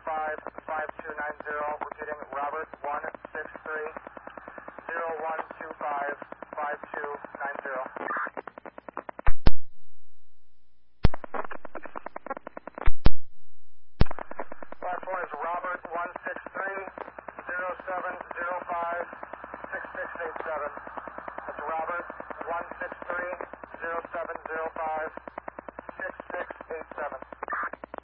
Repeating, Robert 163-0125-5290. Platform is Robert 163-0705-6687. That's Robert 163.